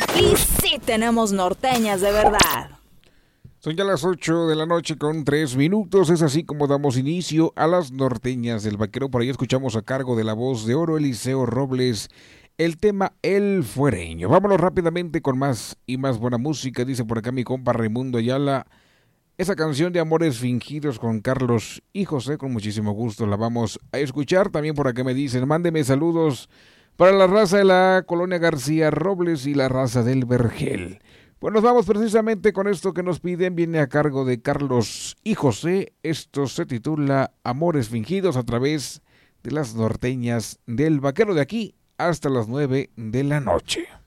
Y sí tenemos norteñas de verdad. Son ya las 8 de la noche con 3 minutos. Es así como damos inicio a las norteñas del vaquero. Por ahí escuchamos a cargo de la voz de oro Eliseo Robles el tema El Fuereño. Vámonos rápidamente con más y más buena música. Dice por acá mi compa Raimundo Ayala. Esa canción de Amores Fingidos con Carlos y José, con muchísimo gusto la vamos a escuchar. También por acá me dicen, mándeme saludos para la raza de la Colonia García Robles y la raza del Vergel. Pues nos vamos precisamente con esto que nos piden. Viene a cargo de Carlos y José. Esto se titula Amores Fingidos a través de las norteñas del vaquero, de aquí hasta las 9 de la noche.